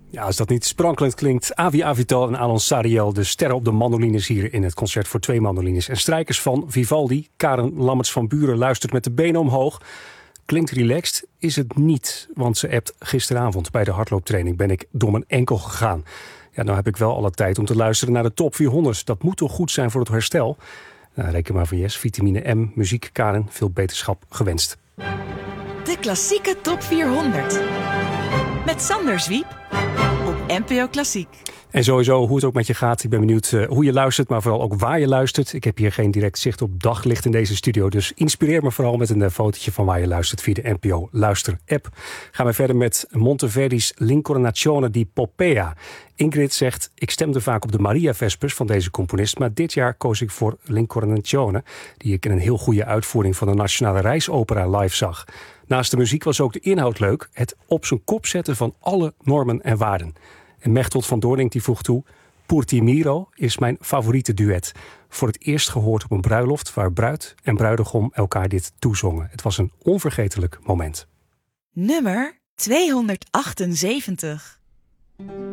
Ja, als dat niet sprankelend klinkt, Avi Avital en Alon Sariel, de sterren op de mandolines hier in het concert voor 2 mandolines. En strijkers van Vivaldi. Karen Lammerts van Buren luistert met de benen omhoog. Klinkt relaxed, is het niet. Want ze appt: gisteravond bij de hardlooptraining ben ik door mijn enkel gegaan. Ja, nou heb ik wel alle tijd om te luisteren naar de top 400. Dat moet toch goed zijn voor het herstel? Nou, reken maar van yes. Vitamine M, muziek, Karen, veel beterschap gewenst. De klassieke top 400. Met Sander Zwiep op NPO Klassiek. En sowieso hoe het ook met je gaat. Ik ben benieuwd hoe je luistert, maar vooral ook waar je luistert. Ik heb hier geen direct zicht op daglicht in deze studio. Dus inspireer me vooral met een fotootje van waar je luistert via de NPO Luister-app. Gaan we verder met Monteverdi's L'Incarnazione di Poppea. Ingrid zegt: ik stemde vaak op de Maria Vespers van deze componist, maar dit jaar koos ik voor L'Incarnazione, die ik in een heel goede uitvoering van de Nationale Reisopera live zag. Naast de muziek was ook de inhoud leuk. Het op zijn kop zetten van alle normen en waarden. En Mechtelt van Doorning die voegt toe: Pur ti miro is mijn favoriete duet. Voor het eerst gehoord op een bruiloft waar bruid en bruidegom elkaar dit toezongen. Het was een onvergetelijk moment. Nummer 278.